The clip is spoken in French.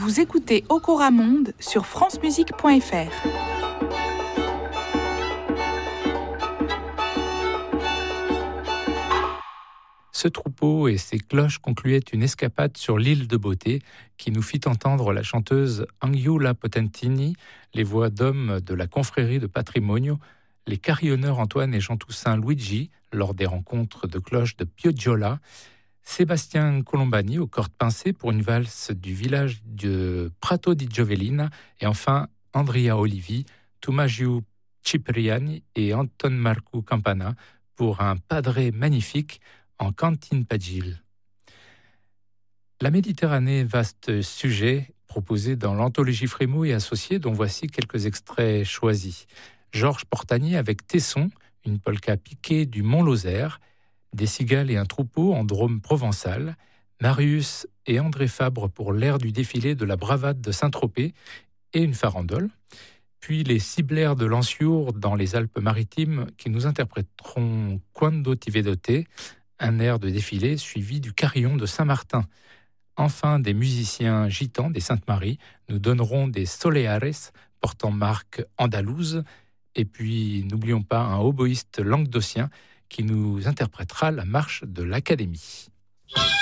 Vous écoutez Okora Monde sur francemusique.fr. Ce troupeau et ses cloches concluaient une escapade sur l'île de Beauté qui nous fit entendre la chanteuse Angiula Potentini, les voix d'hommes de la confrérie de Patrimonio, les carillonneurs Antoine et Jean Toussaint Luigi lors des rencontres de cloches de Piogiola, Sébastien Colombani aux cordes pincées pour une valse du village de Prato di Giovelina et enfin Andrea Olivi, Tommaso Cipriani et Anton Marco Campana pour un padré magnifique en Cantine Pagil. La Méditerranée, vaste sujet proposé dans l'anthologie Frémaux et Associés, dont voici quelques extraits choisis. Georges Portanier avec Tesson, une polka piquée du Mont-Lozère, des cigales et un troupeau en Drôme provençal, Marius et André Fabre pour l'air du défilé de la bravade de Saint-Tropez et une farandole, puis les Ciblaires de Lanciourt dans les Alpes-Maritimes qui nous interpréteront Quando ti vedo te, un air de défilé suivi du carillon de Saint-Martin. Enfin, des musiciens gitans des Saintes-Maries nous donneront des Soleares portant marque andalouse. Et puis, n'oublions pas un oboïste languedocien qui nous interprétera la marche de l'Académie.